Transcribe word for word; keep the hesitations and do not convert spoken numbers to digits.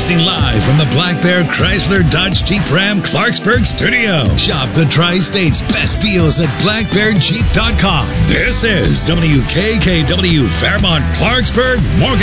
Broadcasting live from the Black Bear Chrysler Dodge Jeep Ram Clarksburg studio. Shop the Tri-State's best deals at black bear jeep dot com. This is W K K W Fairmont Clarksburg Morgan.